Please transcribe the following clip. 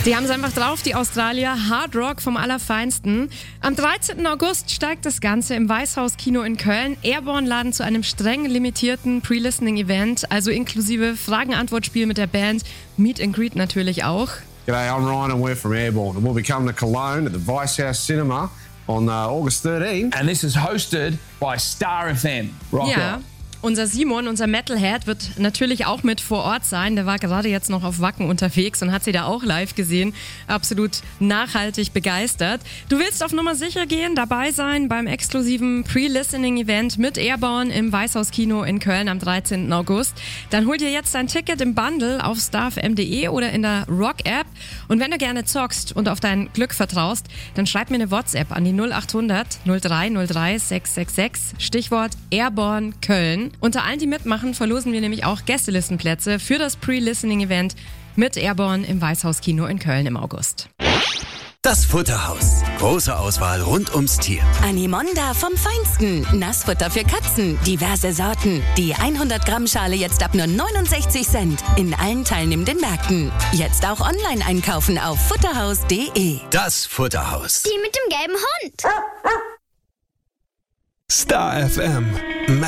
Die haben es einfach drauf, die Australier. Hard Rock vom Allerfeinsten. Am 13. August steigt das Ganze im Weißhaus-Kino in Köln. Airborne laden zu einem streng limitierten Pre-Listening-Event, also inklusive Fragen-Antwort-Spiel mit der Band. Meet and Greet natürlich auch. G'day, I'm Ryan and we're from Airborne and we'll be coming to Cologne at the Vice House Cinema on August 13th. And this is hosted by Star FM. Rock Ja. on. Unser Simon, unser Metalhead, wird natürlich auch mit vor Ort sein. Der war gerade jetzt noch auf Wacken unterwegs und hat sie da auch live gesehen. Absolut nachhaltig begeistert. Du willst auf Nummer sicher gehen, dabei sein beim exklusiven Pre-Listening-Event mit Airborne im Weißhaus-Kino in Köln am 13. August. Dann hol dir jetzt dein Ticket im Bundle auf starfm.de oder in der Rock-App. Und wenn du gerne zockst und auf dein Glück vertraust, dann schreib mir eine WhatsApp an die 0800 0303 666, Stichwort Airborne Köln. Unter allen, die mitmachen, verlosen wir nämlich auch Gästelistenplätze für das Pre-Listening-Event mit Airborne im Weißhaus-Kino in Köln im August. Das Futterhaus. Große Auswahl rund ums Tier. Animonda vom Feinsten. Nassfutter für Katzen. Diverse Sorten. Die 100 Gramm Schale jetzt ab nur 69 Cent. In allen teilnehmenden Märkten. Jetzt auch online einkaufen auf futterhaus.de. Das Futterhaus. Die mit dem gelben Hund. Star FM.